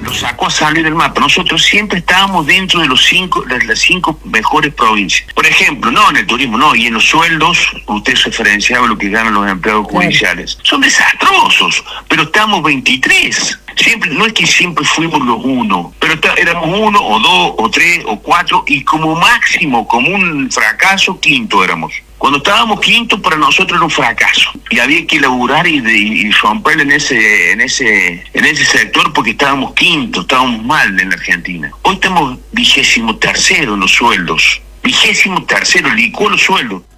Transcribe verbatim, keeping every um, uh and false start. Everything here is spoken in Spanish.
lo sacó a salir del mapa. Nosotros siempre estábamos dentro de los cinco, de las cinco mejores provincias. Por ejemplo, no en el turismo, no, y en los sueldos, usted referenciaba lo que ganan los empleados judiciales. Claro. Son desastrosos, pero estamos veintitrés. Siempre, no es que siempre fuimos los uno, pero está, éramos uno, o dos, o tres, o cuatro, y como máximo, como un fracaso, quinto éramos. Cuando estábamos quinto, para nosotros era un fracaso. Y había que laburar y, y, y romper en ese, en ese, en ese sector porque estábamos quinto, estábamos mal en la Argentina. Hoy estamos vigésimo tercero en los sueldos. Vigésimo tercero, licuó los sueldos.